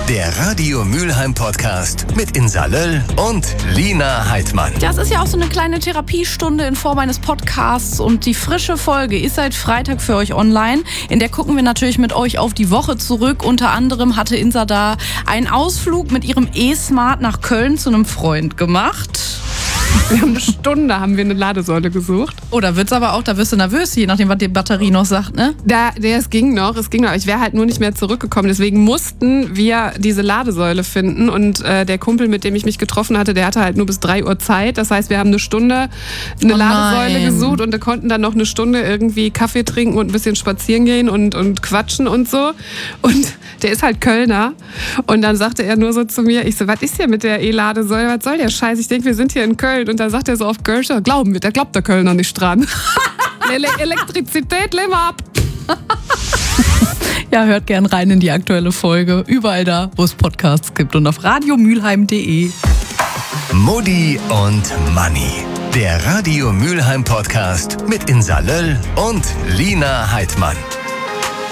der Radio Mülheim Podcast mit Insa Löll und Lina Heidmann. Das ist ja auch so eine kleine Therapiestunde in Form eines Podcasts und die frische Folge ist seit Freitag für euch online. In der gucken wir natürlich mit euch auf die Woche zurück. Unter anderem hatte Insa da einen Ausflug mit ihrem E-Smart nach Köln zu einem Freund gemacht. Wir haben eine Ladesäule gesucht. Oh, da wirst du nervös, je nachdem, was die Batterie noch sagt, ne? Es ging noch. Ich wäre halt nur nicht mehr zurückgekommen. Deswegen mussten wir diese Ladesäule finden. Und der Kumpel, mit dem ich mich getroffen hatte, der hatte halt nur bis 3 Uhr Zeit. Das heißt, wir haben eine Stunde eine Ladesäule gesucht und konnten dann noch eine Stunde irgendwie Kaffee trinken und ein bisschen spazieren gehen und quatschen und so. Und der ist halt Kölner. Und dann sagte er nur so zu mir, ich so, was ist hier mit der E-Ladesäule? Was soll der Scheiß? Ich denke, wir sind hier in Köln. Und dann sagt er so auf Kölsch, glauben wir, da glaubt der Kölner nicht dran. Elektrizität, lehn mal ab. Ja, hört gern rein in die aktuelle Folge. Überall da, wo es Podcasts gibt und auf radiomülheim.de. Mutti und Manni. Der Radio Mülheim Podcast mit Insa Löll und Lina Heidmann.